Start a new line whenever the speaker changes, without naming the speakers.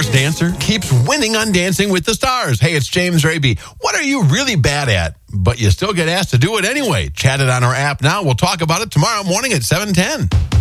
Last Dancer keeps winning on Dancing with the Stars. Hey, it's James Raby. What are you really bad at, but you still get asked to do it anyway? Chat it on our app now. We'll talk about it tomorrow morning at 7:10.